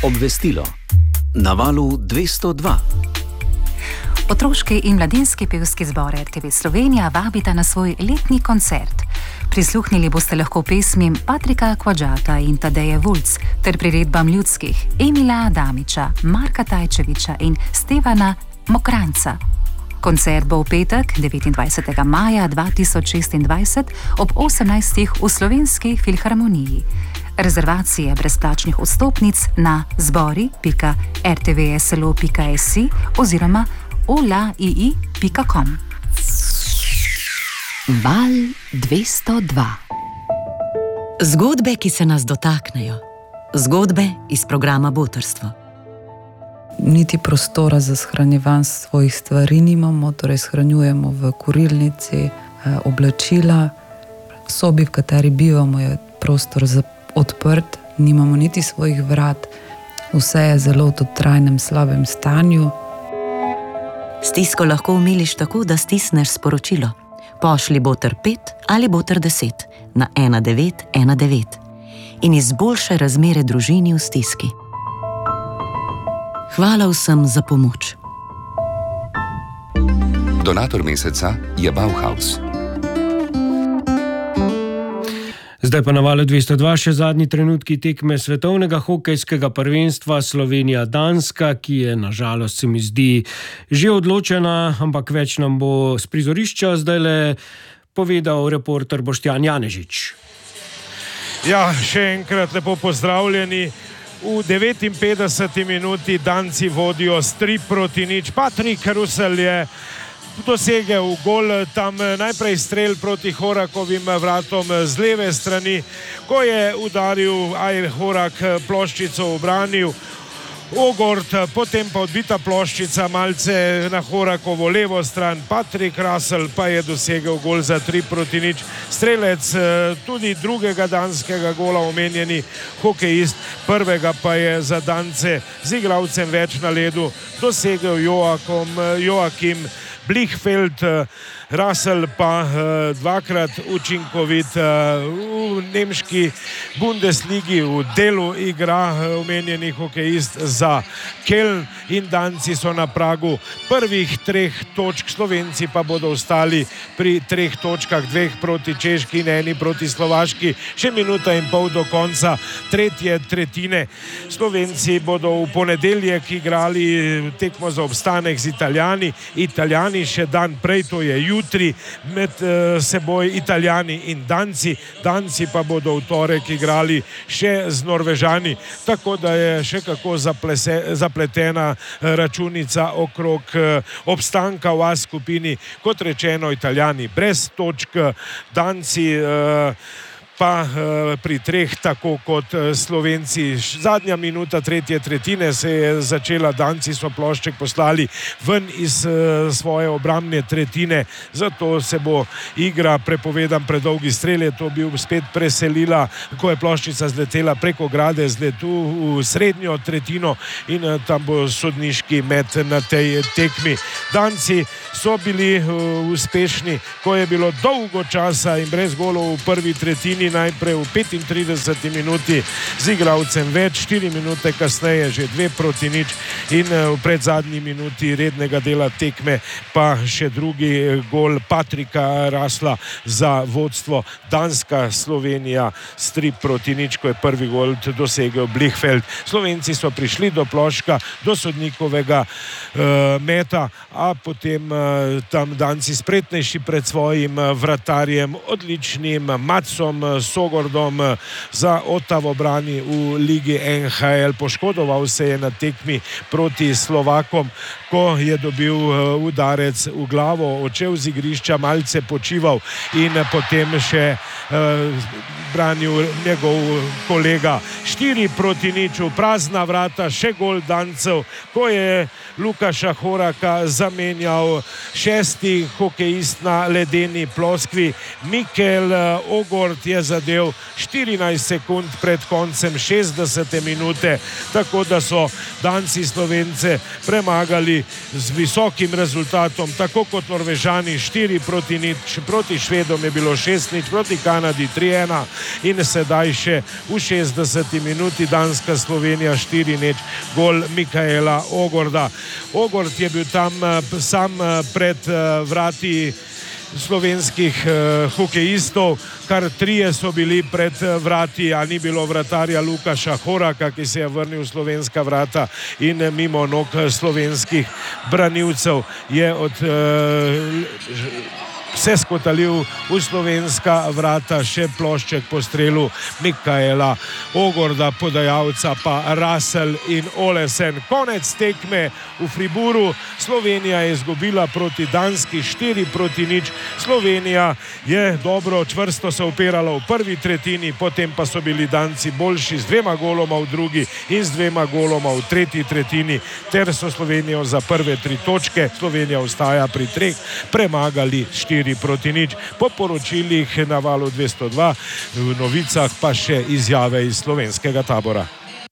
Obvestilo. Na valu 202. Otroški in mladinski pevski zbor RTV Slovenija vabita na svoj letni koncert. Prisluhnili boste lahko pesmim Patrika Kvadžata in Tadeje Vulc ter priredbam ljudskih Emila Adamiča, Marka Tajčeviča in Stevana Mokranca. Koncert bo v petek, 29. maja 2026 ob 18. v Slovenski filharmoniji. Rezervacije brezplačnih vstopnic na zbori.rtvslo.si oziroma olaii.com. Val 202. Zgodbe, ki se nas dotaknejo. Zgodbe iz programa Botrstvo. Niti prostora za shranjevanje svojih stvari nimamo, torej shranjujemo v kurilnici, oblačila. V sobi, v kateri bivamo, je prostor odprt, nimamo niti svojih vrat. Vse je zelo v trajnem slabem stanju. Stisko lahko umiliš tako, da stisneš sporočilo. Pošli Botr 5 ali Botr 10 na 1919 in izboljšaj razmere družini v stiski. Hvala vsem za pomoč. Donator meseca je Bauhaus. Zdaj pa na valu 202 še zadnji trenutki tekme svetovnega hokejskega prvenstva Slovenija-Danska, ki je na žalost, se mi zdi, že odločena, ampak več nam bo s prizorišča zdajle povedal reporter Boštjan Janežič. Ja, še enkrat lepo pozdravljeni. V 59. minuti Danci vodijo s 3-0. Patrik Russell je dosegel gol, tam najprej strel proti Horakovim vratom z leve strani, ko je udaril Air Horak ploščico obranil Ogord, potem pa odbita ploščica malce na Horakovo levo stran. Patrik Russell pa je dosegel gol za 3-0. Strelec tudi drugega danskega gola, omenjeni hokejist, prvega pa je za Dance z igralcem več na ledu dosegel Joakim Blichfeld. Russell pa dvakrat učinkovit v nemški Bundesligi, v delu igra omenjeni hokejist za Köln in Danci so na pragu prvih 3 točk, Slovenci pa bodo ostali pri 3 točkah, 2 proti Češki in 1 proti Slovaški. Še minuta in pol do konca tretje tretjine. Slovenci bodo v ponedeljek igrali tekmo za obstanek z Italijani še dan prej, to je jutri, med seboj Italijani in Danci. Danci pa bodo v torek igrali še z Norvežani, tako da je še kako zapletena računica okrog obstanka v A skupini. Kot rečeno, Italijani brez točk, Danci pa pri 3, tako kot Slovenci. Zadnja minuta tretje tretjine se je začela, Danci so plošček poslali ven iz svoje obrambne tretjine, zato se bo igra, prepovedan predolgi strel, je to bil spet preselila, ko je ploščica zletela preko grade, zletu v srednjo tretjino in tam bo sodniški met na tej tekmi. Danci so bili uspešni, ko je bilo dolgo časa in brez golov v prvi tretjini, najprej v 35. minuti z igralcem več, 4 minute kasneje že 2-0 in v predzadnji minuti rednega dela tekme pa še drugi gol Patrika Russella za vodstvo. Danska Slovenija s 3-0, ko je prvi gol dosegel Blichfeld. Slovenci so prišli do ploška, do sodnikovega meta, a potem tam Danci spretnejši pred svojim vratarjem, odličnim Matsom Sogordom za Ottavo brani v ligi NHL. Poškodoval se je na tekmi proti Slovakom, ko je dobil udarec v glavo, odšel z igrišča, malce počival in potem še branil njegov kolega. 4-0, prazna vrata, še gol Dancev, ko je Lukaša Horaka zamenjal 6. hokejist na ledeni ploskvi. Mikel Ogord je zadel 14 sekund pred koncem 60. minute, tako da so Danci Slovence premagali z visokim rezultatom, tako kot Norvežani 4-0, proti Švedom je bilo 6-0, proti Kanadi 3-1 in sedaj še v 60. minuti Danska-Slovenija 4-0, gol Mikaela Ogorda. Ogord je bil tam sam pred vrati slovenskih hokejistov, kar 3 so bili pred vrati, a ni bilo vratarja Lukaša Horaka, ki se je vrnil v slovenska vrata in mimo nog slovenskih branilcev je vse skotalil v slovenska vrata še plošček po strelu Mikaela Ogorda, podajalca pa Russell in Olesen. Konec tekme v Friburu. Slovenija je izgubila proti Danski 4-0. Slovenija je dobro, čvrsto se upirala v prvi tretjini, potem pa so bili Danci boljši z 2 goloma v drugi in z 2 goloma v tretji tretjini, ter so Slovenijo za prve 3 točke, Slovenija ostaja pri 3, premagali 4-0. Po poročilih na Valu 202, v novicah pa še izjave iz slovenskega tabora.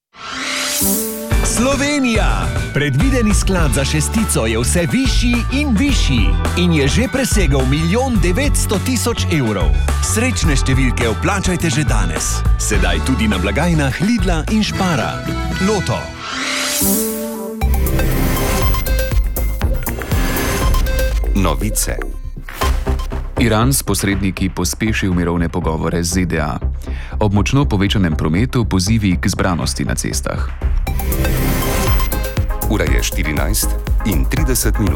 Slovenija! Predvideni sklad za šestico je vse višji in višji in je že presegel 1 900 000 evrov. Srečne številke vplačajte že danes. Sedaj tudi na blagajnah Lidla in Spara. Loto. Novice. Iran s posredniki pospešil mirovne pogovore z ZDA. Ob močno povečanem prometu pozivi k zbranosti na cestah. Ura je 14:30.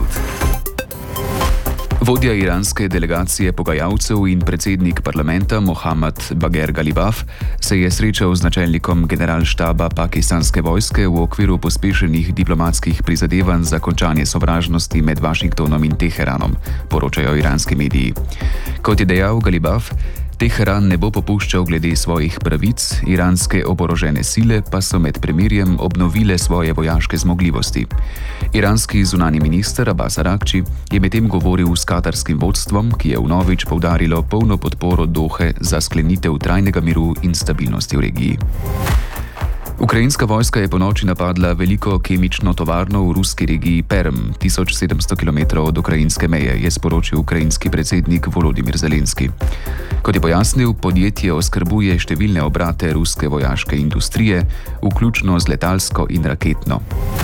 Vodja iranske delegacije pogajalcev in predsednik parlamenta Mohammad Bagher Ghalibaf se je srečal z načelnikom generalštaba pakistanske vojske v okviru pospešenih diplomatskih prizadevanj za končanje sovražnosti med Washingtonom in Teheranom, poročajo iranski mediji. Kot je dejal Ghalibaf, Teheran ne bo popuščal glede svojih pravic, iranske oborožene sile pa so med premirjem obnovile svoje vojaške zmogljivosti. Iranski zunani minister Abbas Araghči je medtem govoril s katarskim vodstvom, ki je vnovič poudarilo polno podporo Dohe za sklenitev trajnega miru in stabilnosti v regiji. Ukrajinska vojska je ponoči napadla veliko kemično tovarno v ruski regiji Perm, 1700 km od ukrajinske meje, je sporočil ukrajinski predsednik Volodymyr Zelenski. Kot je pojasnil, podjetje oskrbuje številne obrate ruske vojaške industrije, vključno z letalsko in raketno.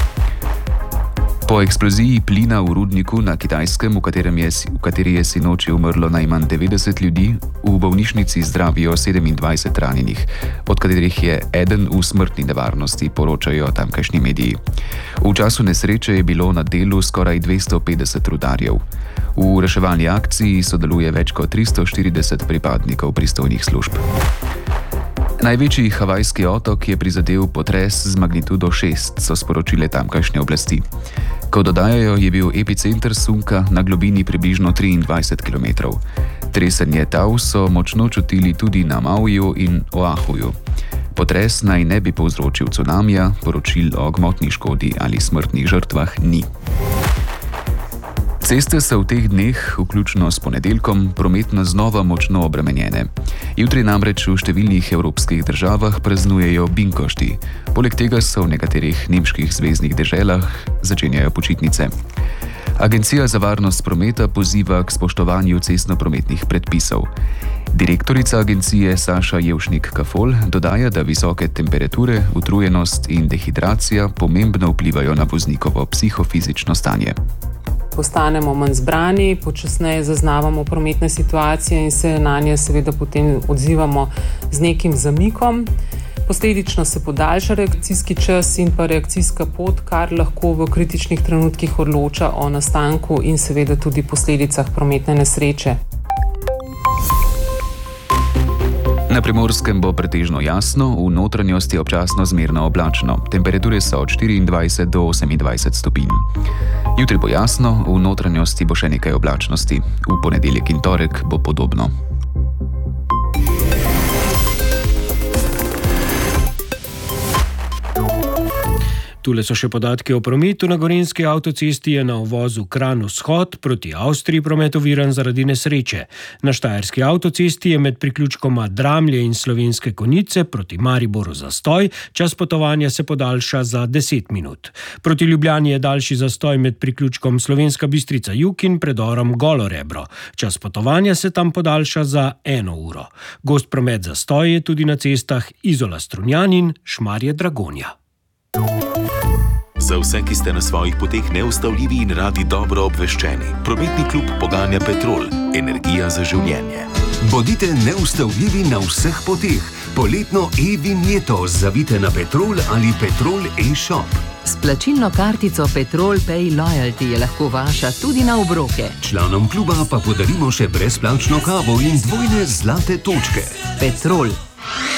Po eksploziji plina v rudniku na Kitajskem, v kateri je sinoči umrlo najmanj 90 ljudi, v bolnišnici zdravijo 27 ranjenih, od katerih je eden v smrtni nevarnosti, poročajo tamkajšnji mediji. V času nesreče je bilo na delu skoraj 250 rudarjev. V reševalni akciji sodeluje več kot 340 pripadnikov pristojnih služb. Največji havajski otok je prizadel potres z magnitudo 6, so sporočile tamkajšnje oblasti. Kot dodajajo, je bil epicenter sunka na globini približno 23 km. Tresenje tal so močno čutili tudi na Mauviju in Oahuju. Potres naj ne bi povzročil cunamija, poročil o gmotni škodi ali smrtnih žrtvah ni. Ceste so v teh dneh, vključno s ponedeljkom, prometno znova močno obremenjene. Jutri namreč v številnih evropskih državah praznujejo binkošti. Poleg tega so v nekaterih nemških zveznih deželah začenjajo počitnice. Agencija za varnost prometa poziva k spoštovanju cestnoprometnih predpisov. Direktorica agencije Saša Jevšnik-Kafol dodaja, da visoke temperature, utrujenost in dehidracija pomembno vplivajo na voznikovo psihofizično stanje. Postanemo manj zbrani, počasneje zaznavamo prometne situacije in se na nje seveda potem odzivamo z nekim zamikom. Posledično se podaljša reakcijski čas in pa reakcijska pot, kar lahko v kritičnih trenutkih odloča o nastanku in seveda tudi posledicah prometne nesreče. Na Primorskem bo pretežno jasno, v notranjosti občasno zmerno oblačno. Temperature so od 24 do 28 stopinj. Jutri bo jasno, v notranjosti bo še nekaj oblačnosti. V ponedeljek in torek bo podobno. Tule so še podatki o prometu. Na Gorenjski avtocesti je na uvozu Kranj-Vzhod proti Avstriji promet oviran zaradi nesreče. Na Štajerski avtocesti je med priključkoma Dramlje in Slovenske Konjice proti Mariboru zastoj, čas potovanja se podaljša za 10 minut. Proti Ljubljani je daljši zastoj med priključkom Slovenska Bistrica-Jug in predorom Golo Rebro. Čas potovanja se tam podaljša za 1 uro. Gost promet zastoj je tudi na cestah Izola-Strunjan in Šmarje-Dragonja. Za vse, ki ste na svojih poteh neustavljivi in radi dobro obveščeni, prometni klub poganja Petrol, energija za življenje. Bodite neustavljivi na vseh poteh. Poletno e-vinjeto zavite na Petrol ali Petrol e-shop. S plačilno kartico Petrol Pay Loyalty je lahko vaša tudi na obroke. Članom kluba pa podarimo še brezplačno kavo in 2 zlate točke. Petrol.